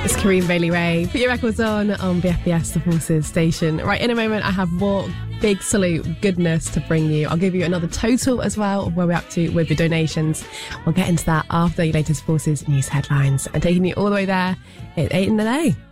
It's Kareem Bailey Ray. Put your records on BFBS, the Forces station. Right, in a moment, I have more big salute goodness to bring you. I'll give you another total as well of where we're up to with the donations. We'll get into that after your latest Forces news headlines. And taking you all the way there, it's 8 in the day.